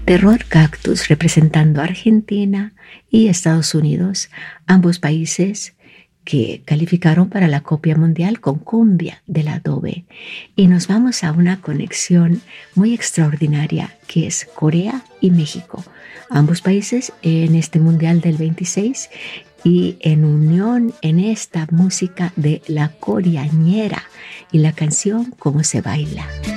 Terror Cactus representando a Argentina y Estados Unidos, ambos países que calificaron para la Copia Mundial con cumbia del adobe. Y nos vamos a una conexión muy extraordinaria que es Corea y México. Ambos países en este Mundial del 26 y en unión en esta música de la coreañera y la canción Cómo se baila.